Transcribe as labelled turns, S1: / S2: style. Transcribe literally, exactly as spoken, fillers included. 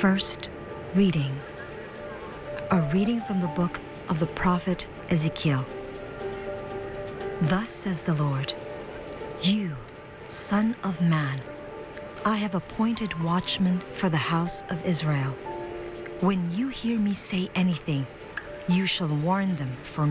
S1: First reading. A reading from the book of the prophet Ezekiel. Thus says the Lord, "You, son of man, I have appointed watchmen for the house of Israel. When you hear me say anything, you shall warn them for